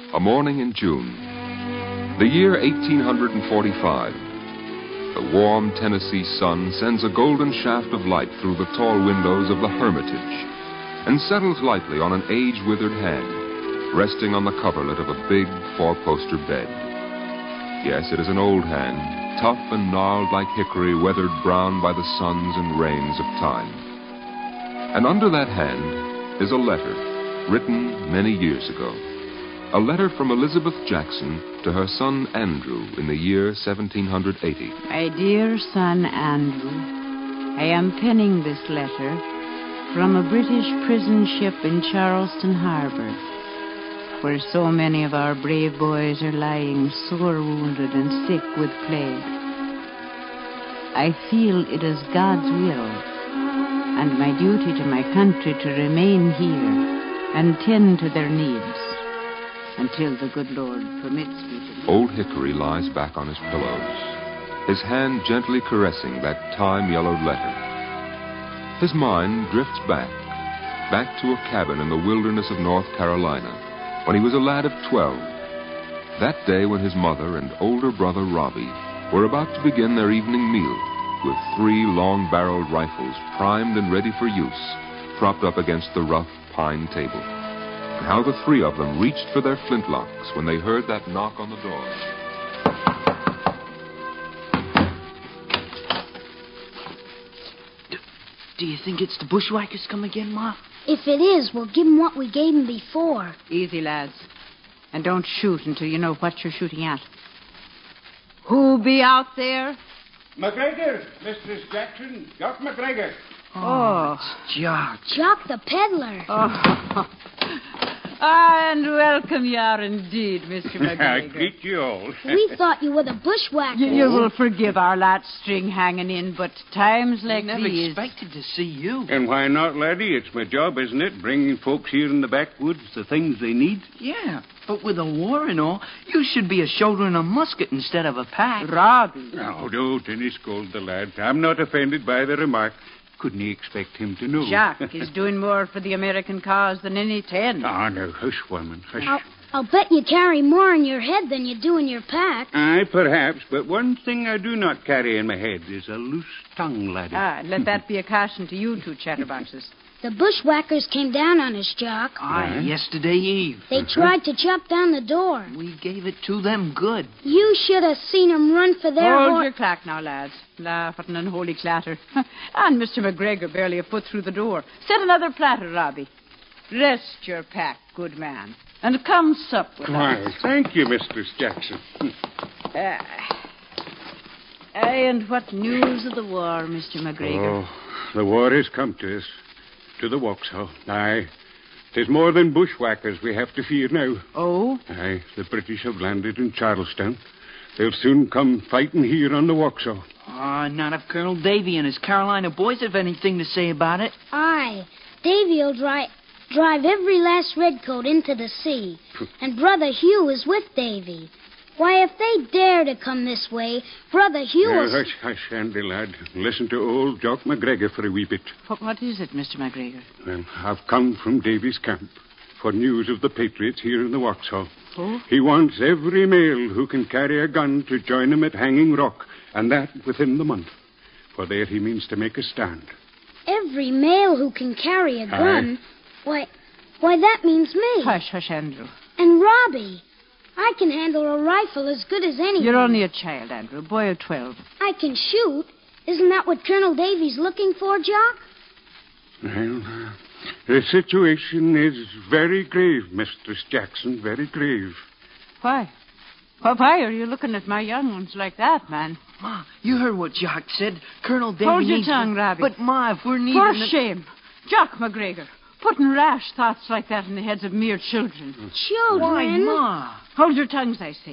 A morning in June. The year 1845. The warm Tennessee sun sends a golden shaft of light through the tall windows of the Hermitage and settles lightly on an age-withered hand, resting on the coverlet of a big four-poster bed. Yes, it is an old hand, tough and gnarled like hickory, weathered brown by the suns and rains of time. And under that hand is a letter, written many years ago. A letter from Elizabeth Jackson to her son Andrew in the year 1780. My dear son Andrew, I am penning this letter from a British prison ship in Charleston Harbor, where so many of our brave boys are lying sore wounded and sick with plague. I feel it is God's will and my duty to my country to remain here and tend to their needs until the good Lord permits me to... Old Hickory lies back on his pillows, his hand gently caressing that time-yellowed letter. His mind drifts back to a cabin in the wilderness of North Carolina when he was a lad of 12. That day when his mother and older brother Robbie were about to begin their evening meal with 3 long-barreled rifles primed and ready for use, propped up against the rough pine table. And how the 3 of them reached for their flintlocks when they heard that knock on the door. Do you think it's the bushwhackers come again, Ma? If it is, we'll give 'em what we gave 'em before. Easy, lads. And don't shoot until you know what you're shooting at. Who be out there? McGregor, Mistress Jackson. Jock McGregor. Oh. It's Jock. Jock the peddler. Oh. And welcome you are indeed, Mr. I McGregor. greet you all. We thought you were the bushwhackers. You will forgive our latch string hanging in, but times like Never these... expected to see you. And why not, laddie? It's my job, isn't it? Bringing folks here in the backwoods the things they need. Yeah, but with a war and all, you should be shouldering a musket instead of a pack. Robbie. Now, don't any scold the lad. I'm not offended by the remark. Couldn't he expect him to know? Jack is doing more for the American cause than any 10. Ah, no, hush, woman, hush. I'll bet you carry more in your head than you do in your pack. Aye, perhaps, but one thing I do not carry in my head is a loose tongue, laddie. Let that be a caution to you 2 chatterboxes. The bushwhackers came down on us, Jock. Aye, yesterday eve. They tried to chop down the door. We gave it to them good. You should have seen 'em run for their Hold your clack now, lads. Laugh at an unholy clatter. And Mr. McGregor barely a foot through the door. Set another platter, Robbie. Rest your pack, good man. And come sup with Why, us. thank you, Mistress Jackson. And what news of the war, Mr. McGregor? Oh, the war has come to us. To the Waxhaw. Aye. 'Tis more than bushwhackers we have to fear now. Oh? Aye, the British have landed in Charlestown. They'll soon come fighting here on the Waxhaw. Not if Colonel Davy and his Carolina boys have anything to say about it. Aye. Davy'll drive every last redcoat into the sea. And Brother Hugh is with Davy. Why, if they dare to come this way, Brother Hugh will... Hush, hush, Andy, lad. Listen to old Jock McGregor for a wee bit. What is it, Mr. McGregor? Well, I've come from Davy's camp for news of the Patriots here in the Waxhaw. Oh? He wants every male who can carry a gun to join him at Hanging Rock, and that within the month. For there he means to make a stand. Every male who can carry a gun? Why, that means me. Hush, hush, Andrew. And Robbie. I can handle a rifle as good as anyone. You're only a child, Andrew, a boy of 12. I can shoot. Isn't that what Colonel Davy's looking for, Jock? Well, the situation is very grave, Mistress Jackson, very grave. Why? Why are you looking at my young ones like that, man? Ma, you heard what Jock said. Colonel Davy Hold your needs... tongue, Robbie. But, Ma, if we're needing... For shame. Jock McGregor, putting rash thoughts like that in the heads of mere children. Children? Why, Ma? Hold your tongues, I say.